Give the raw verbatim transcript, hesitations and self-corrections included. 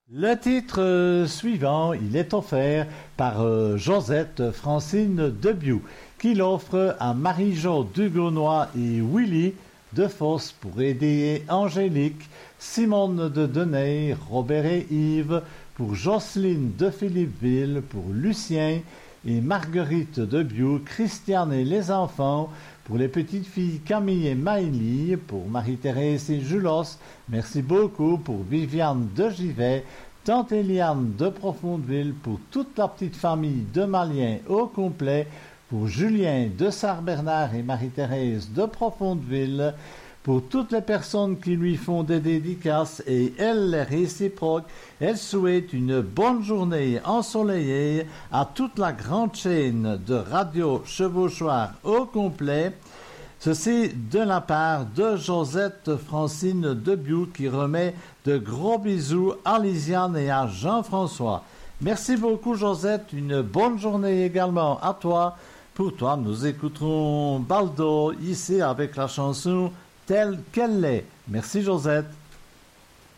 Le titre euh, suivant, il est offert par euh, Josette Francine Debiou, qui l'offre à Marie-Jo Dugonois et Willy de Fosse pour aider Angélique, Simone de Denay, Robert et Yves, pour Jocelyne de Philippeville, pour Lucien et Marguerite Debiou, Christiane et les enfants, pour les petites filles Camille et Maëlie, pour Marie-Thérèse et Julos, merci beaucoup, pour Viviane de Givet, Tante Eliane de Profondeville, pour toute la petite famille de Malien au complet, pour Julien de Sart-Bernard et Marie-Thérèse de Profondeville, pour toutes les personnes qui lui font des dédicaces et elle les réciproque, elle souhaite une bonne journée ensoleillée à toute la grande chaîne de Radio Chevauchoir au complet. Ceci de la part de Josette Francine Debiou qui remet de gros bisous à Lisiane et à Jean-François. Merci beaucoup Josette, une bonne journée également à toi. Pour toi, nous écouterons Baldo ici avec la chanson Telle qu'elle est. Merci Josette.